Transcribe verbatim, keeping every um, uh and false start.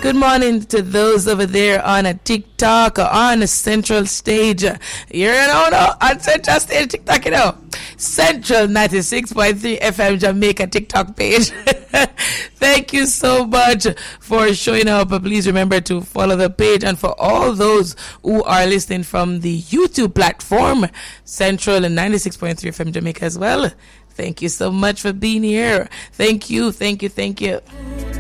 Good morning to those over there on a TikTok or on a Central Stage. You're on, no, on Central Stage TikTok, you know. Central ninety-six point three F M Jamaica TikTok page. Thank you so much for showing up. Please remember to follow the page. And for all those who are listening from the YouTube platform, Central ninety-six point three F M Jamaica as well. Thank you so much for being here. Thank you, thank you, thank you.